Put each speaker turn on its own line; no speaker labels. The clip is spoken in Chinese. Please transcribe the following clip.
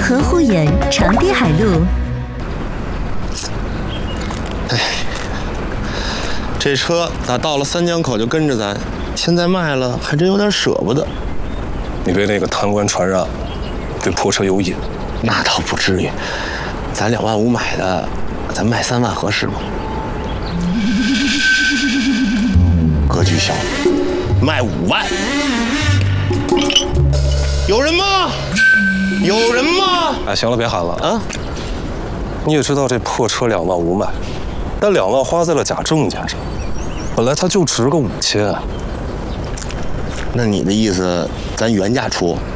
河护眼，长堤海路。
这车打到了三江口就跟着咱，现在卖了还真有点舍不得。
你被那个贪官传染，对破车有瘾？
那倒不至于，咱2万5买的，咱卖3万合适吗？格局小，卖5万。有人吗？有人吗？
哎，行了，别喊了
啊！
你也知道这破车2万5买，但2万花在了假证件上，本来它就值个5000。
那你的意思，咱原价出